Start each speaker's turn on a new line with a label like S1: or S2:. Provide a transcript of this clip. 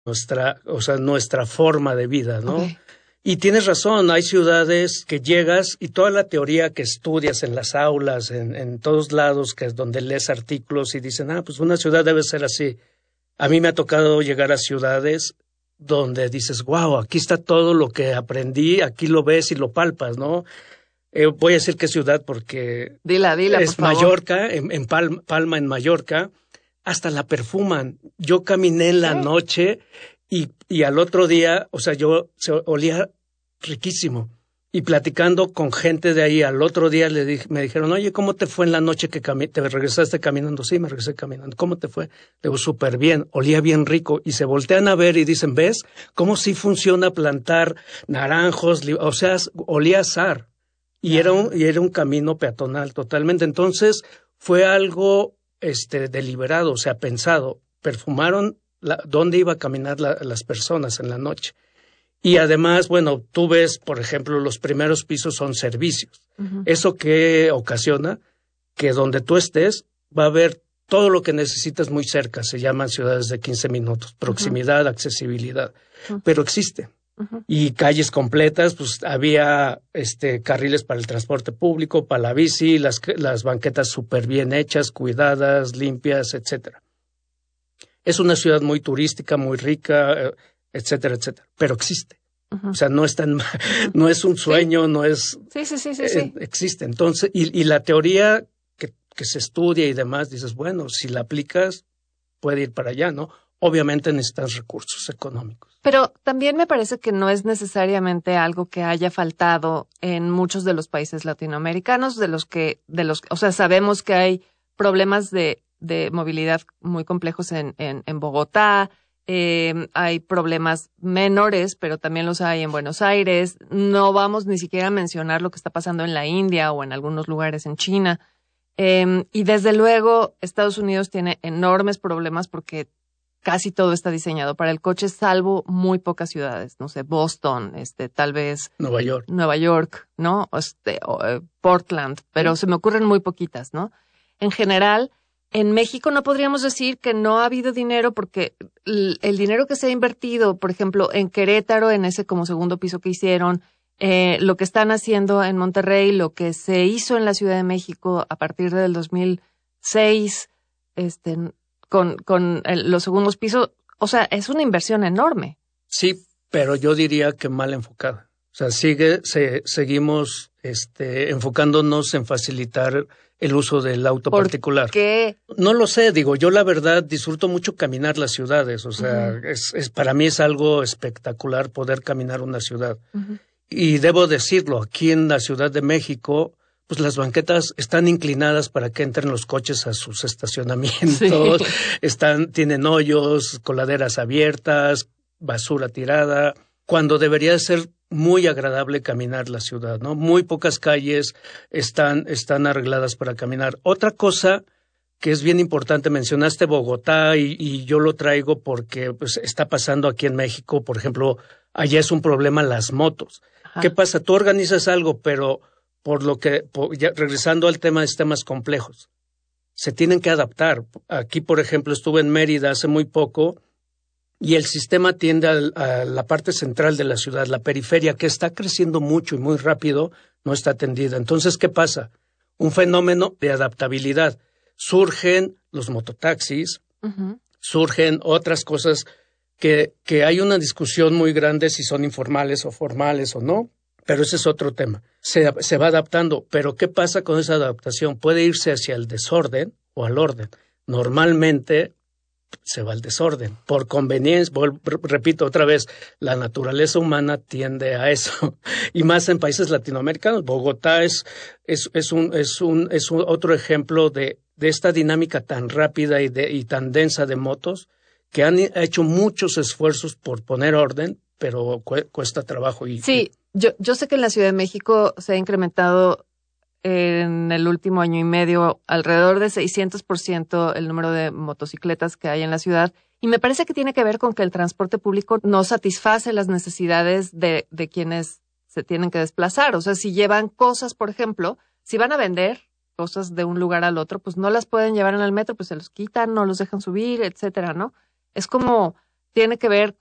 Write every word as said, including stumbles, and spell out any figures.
S1: nuestra, o sea, nuestra forma de vida, ¿no?
S2: Okay.
S1: Y tienes razón, hay ciudades que llegas y toda la teoría que estudias en las aulas, en, en todos lados, que es donde lees artículos y dicen, ah, pues una ciudad debe ser así. A mí me ha tocado llegar a ciudades donde dices, wow, aquí está todo lo que aprendí, aquí lo ves y lo palpas, ¿no? Eh, voy a decir qué ciudad porque
S2: dila, dila,
S1: es
S2: por favor.
S1: Mallorca, en, en Palma, Palma, en Mallorca, hasta la perfuman. Yo caminé en la
S2: ¿Qué?
S1: noche y, y al otro día, o sea, yo se olía riquísimo. Y platicando con gente de ahí, al otro día le dije, me dijeron, oye, ¿cómo te fue en la noche que cami- te regresaste caminando? Sí, me regresé caminando. ¿Cómo te fue? Le digo, súper bien, olía bien rico. Y se voltean a ver y dicen, ¿ves cómo sí funciona plantar naranjos? O sea, olía a azar. Y era un, y era un camino peatonal totalmente. Entonces, fue algo este, deliberado, o sea, pensado. Perfumaron la, dónde iba a caminar la, las personas en la noche. Y además, bueno, tú ves, por ejemplo, los primeros pisos son servicios. Uh-huh. ¿Eso qué ocasiona? Que donde tú estés va a haber todo lo que necesitas muy cerca. Se llaman ciudades de quince minutos. Proximidad, uh-huh. accesibilidad. Uh-huh. Pero existe. Uh-huh. Y calles completas, pues había este carriles para el transporte público, para la bici, las, las banquetas súper bien hechas, cuidadas, limpias, etcétera. Es una ciudad muy turística, muy rica, etcétera, etcétera, pero existe. Uh-huh. O sea, no es tan, uh-huh. no es un sueño,
S2: sí.
S1: no es...
S2: Sí, sí, sí, sí,
S1: eh,
S2: sí.
S1: Existe. Entonces, y, y la teoría que, que se estudia y demás, dices, bueno, si la aplicas, puede ir para allá, ¿no? Obviamente necesitas recursos económicos.
S2: Pero también me parece que no es necesariamente algo que haya faltado en muchos de los países latinoamericanos, de los que, de los, o sea, sabemos que hay problemas de, de movilidad muy complejos en, en, en Bogotá. Eh, hay problemas menores, pero también los hay en Buenos Aires. No vamos ni siquiera a mencionar lo que está pasando en la India o en algunos lugares en China. Eh, y desde luego, Estados Unidos tiene enormes problemas porque casi todo está diseñado para el coche, salvo muy pocas ciudades. No sé, Boston, este, tal vez
S1: Nueva York.
S2: Nueva York, ¿no? Este, o, eh, Portland, pero sí. Se me ocurren muy poquitas, ¿no? En general, en México no podríamos decir que no ha habido dinero porque el, el dinero que se ha invertido, por ejemplo, en Querétaro, en ese como segundo piso que hicieron, eh, lo que están haciendo en Monterrey, lo que se hizo en la Ciudad de México a partir del dos mil seis, este, con, con el, los segundos pisos, o sea, es una inversión enorme.
S1: Sí, pero yo diría que mal enfocada. O sea, sigue, se, seguimos este, enfocándonos en facilitar el uso del auto
S2: ¿Por
S1: particular.
S2: ¿Qué?
S1: No lo sé, digo, yo la verdad disfruto mucho caminar las ciudades, o sea, uh-huh. es, es para mí es algo espectacular poder caminar una ciudad. Uh-huh. Y debo decirlo, aquí en la Ciudad de México, pues las banquetas están inclinadas para que entren los coches a sus estacionamientos, sí. están, tienen hoyos, coladeras abiertas, basura tirada, cuando debería ser muy agradable caminar la ciudad, ¿no? Muy pocas calles están, están arregladas para caminar. Otra cosa que es bien importante, mencionaste Bogotá y, y yo lo traigo porque pues, está pasando aquí en México, por ejemplo, allá es un problema las motos. Ajá. ¿Qué pasa? Tú organizas algo, pero por lo que, por, ya, regresando al tema de sistemas complejos, se tienen que adaptar. Aquí, por ejemplo, estuve en Mérida hace muy poco y el sistema tiende a, a la parte central de la ciudad, la periferia, que está creciendo mucho y muy rápido, no está atendida. Entonces, ¿qué pasa? Un fenómeno de adaptabilidad. Surgen los mototaxis, uh-huh. surgen otras cosas que, que hay una discusión muy grande si son informales o formales o no, pero ese es otro tema. Se, se va adaptando, pero ¿qué pasa con esa adaptación? Puede irse hacia el desorden o al orden. Normalmente se va al desorden. Por conveniencia, repito otra vez, la naturaleza humana tiende a eso. Y más en países latinoamericanos. Bogotá es, es, es, un, es, un, es un otro ejemplo de, de esta dinámica tan rápida y, de, y tan densa de motos que han hecho muchos esfuerzos por poner orden, pero cu- cuesta trabajo. Y,
S2: sí, yo, yo sé que en la Ciudad de México se ha incrementado en el último año y medio alrededor de seiscientos por ciento el número de motocicletas que hay en la ciudad. Y me parece que tiene que ver con que el transporte público no satisface las necesidades de, de quienes se tienen que desplazar. O sea, si llevan cosas, por ejemplo, si van a vender cosas de un lugar al otro, pues no las pueden llevar en el metro, pues se los quitan, no los dejan subir, etcétera, ¿no? Es como tiene que ver